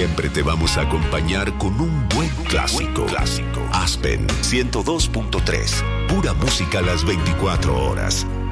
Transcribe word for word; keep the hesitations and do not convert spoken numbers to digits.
siempre te vamos a acompañar con un buen clásico. clásico. Aspen ciento dos punto tres. Pura música a las veinticuatro horas.